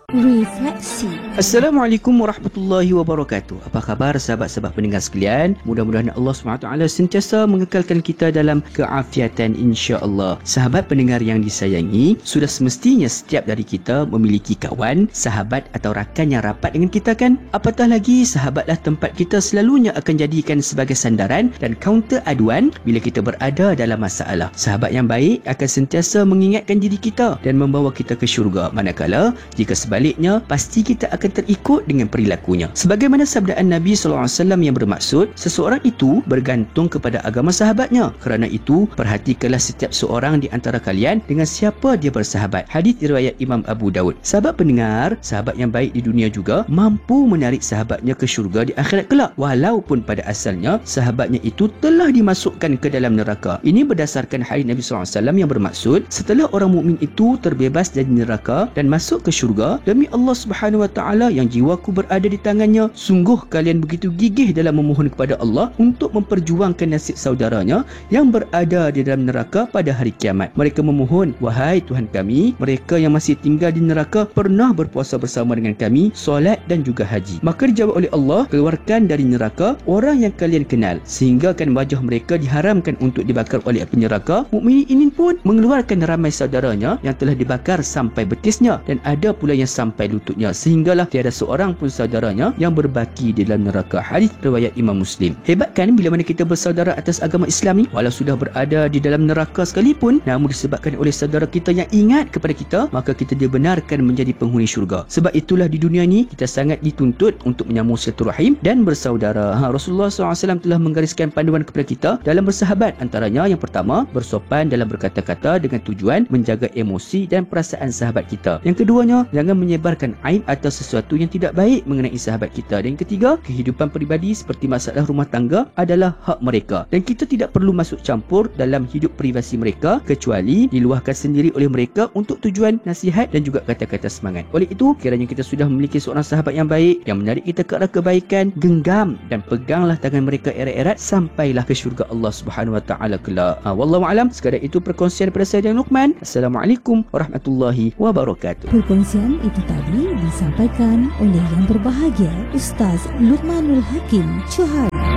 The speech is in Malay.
Refleksi. Assalamualaikum warahmatullahi wabarakatuh. Apa khabar sahabat-sahabat pendengar sekalian? Mudah-mudahan Allah SWT sentiasa mengekalkan kita dalam keafiatan insya-Allah. Sahabat pendengar yang disayangi, sudah semestinya setiap dari kita memiliki kawan, sahabat atau rakan yang rapat dengan kita kan? Apatah lagi sahabatlah tempat kita selalunya akan jadikan sebagai sandaran dan kaunter aduan bila kita berada dalam masalah. Sahabat yang baik akan sentiasa mengingatkan diri kita dan membawa kita ke syurga. Manakala jika sebaliknya, pasti kita akan terikut dengan perilakunya. Sebagaimana sabdaan Nabi SAW yang bermaksud, seseorang itu bergantung kepada agama sahabatnya. Kerana itu, perhatikanlah setiap seorang di antara kalian dengan siapa dia bersahabat. Hadis riwayat Imam Abu Daud. Sahabat pendengar, sahabat yang baik di dunia juga mampu menarik sahabatnya ke syurga di akhirat kelak. Walaupun pada asalnya, sahabatnya itu telah dimasukkan ke dalam neraka. Ini berdasarkan hadis Nabi SAW yang bermaksud, setelah orang mukmin itu terbebas dari neraka dan masuk ke syurga, demi Allah Subhanahu Wa Taala yang jiwaku berada di tangannya, sungguh kalian begitu gigih dalam memohon kepada Allah untuk memperjuangkan nasib saudaranya yang berada di dalam neraka pada hari kiamat. Mereka memohon, wahai Tuhan kami, mereka yang masih tinggal di neraka pernah berpuasa bersama dengan kami, solat dan juga haji. Maka dijawab oleh Allah, keluarkan dari neraka orang yang kalian kenal, sehingga kan wajah mereka diharamkan untuk dibakar oleh api neraka. Mukmin ini pun mengeluarkan ramai saudaranya yang telah dibakar sampai betisnya, dan ada pula yang sampai lututnya, sehinggalah tiada seorang pun saudaranya yang berbaki di dalam neraka. Hadis riwayat Imam Muslim. Hebat kan bila mana kita bersaudara atas agama Islam ni, walau sudah berada di dalam neraka sekalipun, namun disebabkan oleh saudara kita yang ingat kepada kita, maka kita dibenarkan menjadi penghuni syurga. Sebab itulah di dunia ni kita sangat dituntut untuk menyambung silaturahim dan bersaudara. Rasulullah SAW telah menggariskan panduan kepada kita dalam bersahabat. Antaranya yang pertama, bersopan dalam berkata-kata dengan tujuan menjaga emosi dan perasaan sahabat kita. Yang keduanya, jangan menyebarkan aib atau sesuatu yang tidak baik mengenai sahabat kita. Dan yang ketiga, kehidupan peribadi seperti masalah rumah tangga adalah hak mereka dan kita tidak perlu masuk campur dalam hidup privasi mereka kecuali diluahkan sendiri oleh mereka untuk tujuan nasihat dan juga kata-kata semangat. Oleh itu, kiranya kita sudah memiliki seorang sahabat yang baik yang menarik kita ke arah kebaikan, genggam dan peganglah tangan mereka erat-erat sampailah ke syurga Allah Subhanahu Wa Taala kelak. Wallahu alam. Sekadar itu perkongsian daripada saya dan Luqman. Assalamualaikum warahmatullahi wabarakatuh. Perkongsian itu tadi disampaikan oleh yang berbahagia Ustaz Luqmanul Hakim Johari.